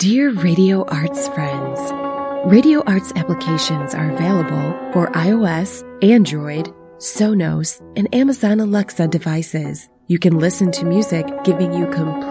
Dear Radio Arts friends, Radio Arts applications are available for iOS, Android, Sonos, and Amazon Alexa devices. You can listen to music giving you complete